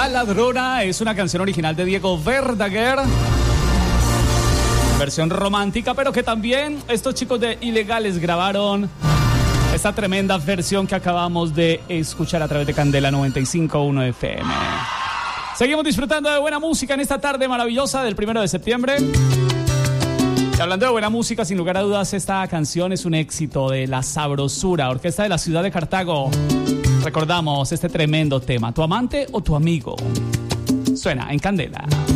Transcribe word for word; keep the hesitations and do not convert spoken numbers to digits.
La Ladrona es una canción original de Diego Verdaguer, versión romántica, pero que también estos chicos de Ilegales grabaron esta tremenda versión que acabamos de escuchar a través de Candela noventa y cinco punto uno F M. Seguimos disfrutando de buena música en esta tarde maravillosa del primero de septiembre. Y hablando de buena música, sin lugar a dudas, esta canción es un éxito de La Sabrosura, orquesta de la ciudad de Cartago. Recordamos este tremendo tema, ¿tu amante o tu amigo? Suena en Candela.